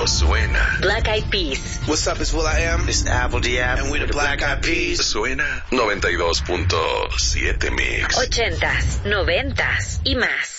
suena. Black Eyed Peas. What's up, it's will.i.am. It's Apple D.App. And we the Black Eyed Peas. Suena 92.7 Mix. 80s, 90s y más.